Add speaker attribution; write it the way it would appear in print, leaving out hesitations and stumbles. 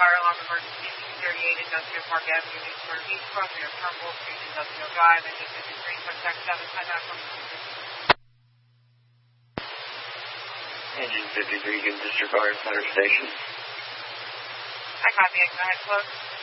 Speaker 1: fire alarm emergency 238 Industrial Park Avenue, Eastern East Crossing of Turnbull Street, Industrial Drive, engine 53, contact 7, contact from
Speaker 2: Engine 53, give District Guard Center Station.
Speaker 1: I copy it. Go ahead, close.